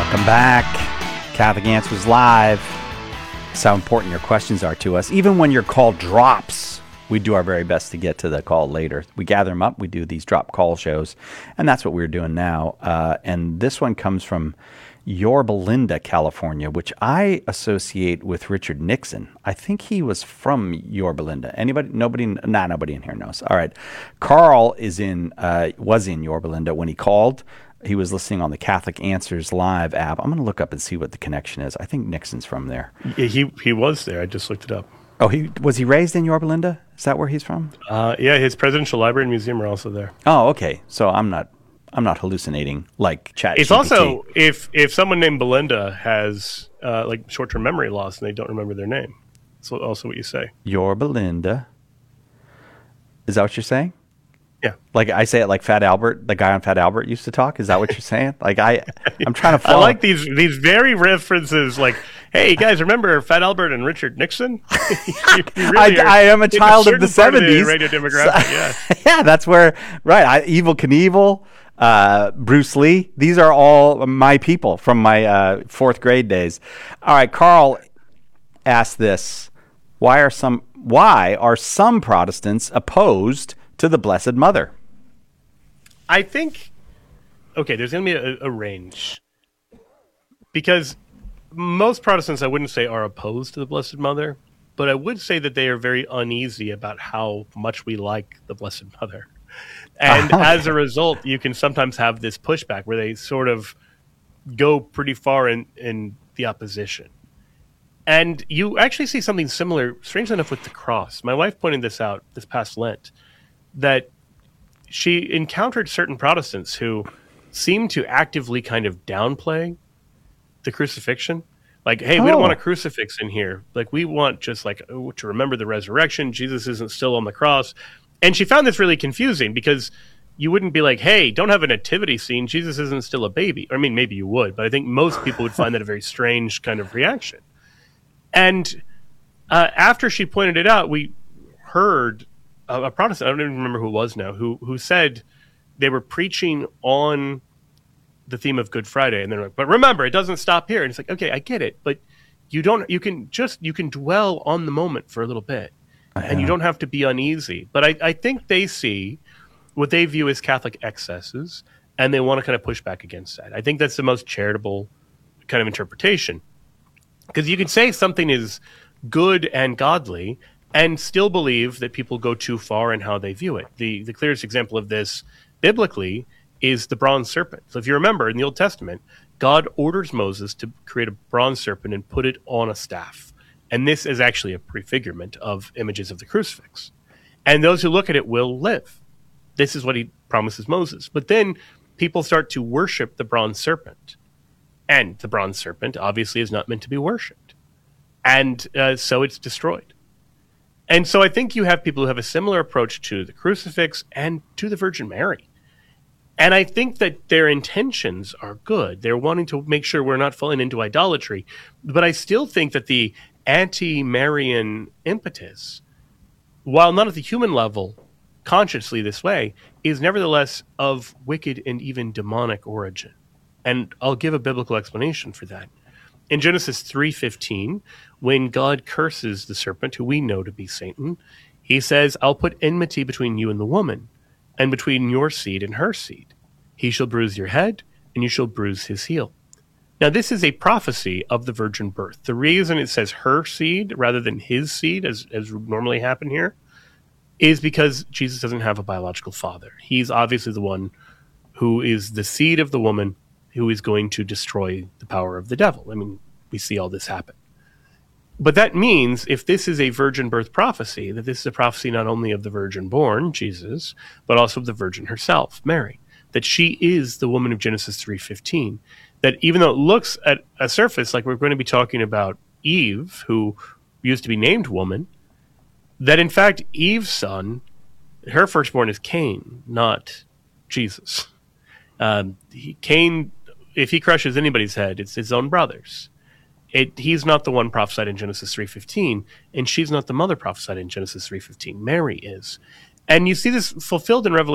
Welcome back. Catholic Answers Live. It's how important your questions are to us. Even when your call drops, we do our very best to get to the call later. We gather them up. We do these drop call shows, and that's what we're doing now. And this one comes from Yorba Linda, California, which I associate with Richard Nixon. I think he was from Yorba Linda. Anybody? Nobody? Nobody in here knows. All right. Carl was in Yorba Linda when he called. He was listening on the Catholic Answers Live app. I'm going to look up and see what the connection is. I think Nixon's from there. He was there. I just looked it up. Oh, was he raised in Yorba Linda? Is that where he's from? Yeah, his presidential library and museum are also there. Oh, okay. So I'm not hallucinating like ChatGPT. It's also if someone named Belinda has like short-term memory loss and they don't remember their name. That's also what you say. Yorba Linda. Is that what you're saying? Yeah. Like I say it like Fat Albert, the guy on Fat Albert used to talk. Is that what you're saying? Like I'm trying to follow. I like these very references like, hey, you guys remember Fat Albert and Richard Nixon? I am a child of the 70s. Radio demographic, yeah. Yeah, that's where, right. Evel Knievel, Bruce Lee. These are all my people from my fourth grade days. All right, Carl asked this. Why are some Protestants opposed to the Blessed Mother? I think, okay, there's going to be a range. Because most Protestants, I wouldn't say, are opposed to the Blessed Mother, but I would say that they are very uneasy about how much we like the Blessed Mother. And as a result, you can sometimes have this pushback where they sort of go pretty far in the opposition. And you actually see something similar, strangely enough, with the cross. My wife pointed this out this past Lent, that she encountered certain Protestants who seemed to actively kind of downplay the crucifixion. Like, hey, we don't want a crucifix in here. Like, we want just like to remember the resurrection. Jesus isn't still on the cross. And she found this really confusing because you wouldn't be like, hey, don't have a nativity scene. Jesus isn't still a baby. I mean, maybe you would, but I think most people would find that a very strange kind of reaction. And after she pointed it out, we heard a Protestant, I don't even remember who it was now, who said they were preaching on the theme of Good Friday, and they're like, but remember, it doesn't stop here. And it's like, okay, I get it, but you can dwell on the moment for a little bit, and you don't have to be uneasy. But I think they see what they view as Catholic excesses, and they want to kind of push back against that. I think that's the most charitable kind of interpretation, because you can say something is good and godly and still believe that people go too far in how they view it. The clearest example of this biblically is the bronze serpent. So if you remember in the Old Testament, God orders Moses to create a bronze serpent and put it on a staff. And this is actually a prefigurement of images of the crucifix. And those who look at it will live. This is what he promises Moses. But then people start to worship the bronze serpent. And the bronze serpent obviously is not meant to be worshipped. And so it's destroyed. And so I think you have people who have a similar approach to the crucifix and to the Virgin Mary. And I think that their intentions are good. They're wanting to make sure we're not falling into idolatry. But I still think that the anti-Marian impetus, while not at the human level, consciously this way, is nevertheless of wicked and even demonic origin. And I'll give a biblical explanation for that. In Genesis 3:15, when God curses the serpent, who we know to be Satan, he says, I'll put enmity between you and the woman, and between your seed and her seed. He shall bruise your head, and you shall bruise his heel. Now, this is a prophecy of the virgin birth. The reason it says her seed rather than his seed, as normally happen here, is because Jesus doesn't have a biological father. He's obviously the one who is the seed of the woman who is going to destroy the power of the devil. I mean, we see all this happen. But that means if this is a virgin birth prophecy, that this is a prophecy not only of the virgin born, Jesus, but also of the virgin herself, Mary, that she is the woman of Genesis 3:15, that even though it looks at a surface like we're going to be talking about Eve, who used to be named woman, that in fact Eve's son, her firstborn is Cain, not Jesus. Cain, if he crushes anybody's head, it's his own brother's. He's not the one prophesied in Genesis 3:15, and she's not the mother prophesied in Genesis 3:15. Mary is. And you see this fulfilled in Revelation